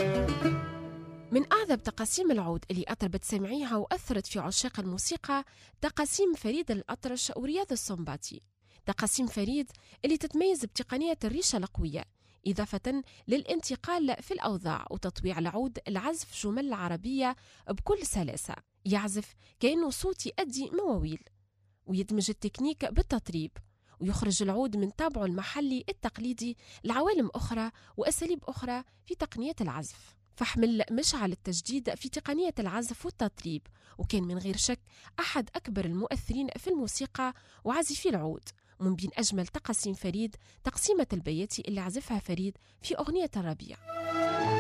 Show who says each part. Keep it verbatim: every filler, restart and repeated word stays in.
Speaker 1: من أعذب تقاسيم العود اللي أطربت سمعيها وأثرت في عشاق الموسيقى تقاسيم فريد الأطرش ورياض السنباطي. تقاسيم فريد اللي تتميز بتقنية الريشة القوية، إضافة للانتقال في الأوضاع وتطويع العود العزف جمل عربية بكل سلاسة. يعزف كأنه صوت يؤدي مواويل، ويدمج التكنيك بالتطريب، ويخرج العود من طابعه المحلي التقليدي لعوالم أخرى وأساليب أخرى في تقنية العزف. فحمل مشعل التجديد في تقنية العزف والتطريب، وكان من غير شك أحد أكبر المؤثرين في الموسيقى وعازفي العود. من بين أجمل تقاسيم فريد تقسيمة البياتي اللي عزفها فريد في أغنية الربيع.